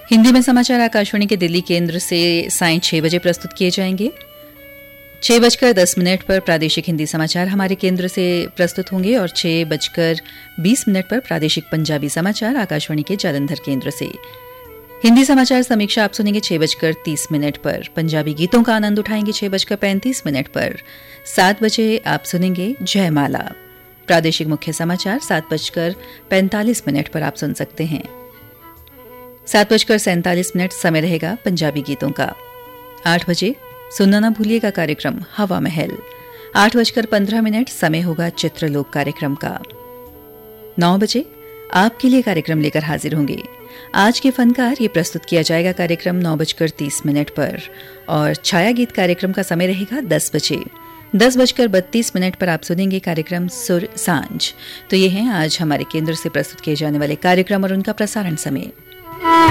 हिंदी में समाचार आकाशवाणी के दिल्ली केंद्र से सायं 6 बजे प्रस्तुत किए जाएंगे। 6:10 पर प्रादेशिक हिंदी समाचार हमारे केंद्र से प्रस्तुत होंगे और 6:20 पर प्रादेशिक पंजाबी समाचार आकाशवाणी के जालंधर केंद्र से। हिंदी समाचार समीक्षा आप सुनेंगे 6:30 पर। पंजाबी गीतों का आनंद उठाएंगे 6:35 पर। 7 बजे आप सुनेंगे जयमाला। प्रादेशिक मुख्य समाचार 7:45 पर आप सुन सकते हैं। 7:47 समय रहेगा पंजाबी गीतों का। 8 बजे सुनना न भूलिएगा कार्यक्रम हवा महल। 8:15 समय होगा चित्रलोक कार्यक्रम का। 9 बजे आपके लिए कार्यक्रम लेकर हाजिर होंगे आज के फनकार। ये प्रस्तुत किया जाएगा कार्यक्रम 9:30 पर और छाया गीत कार्यक्रम का समय रहेगा 10 बजे। 10:32 पर आप सुनेंगे कार्यक्रम सुर सांझ। तो ये हैं आज हमारे केंद्र से प्रस्तुत किए जाने वाले कार्यक्रम और उनका प्रसारण समय।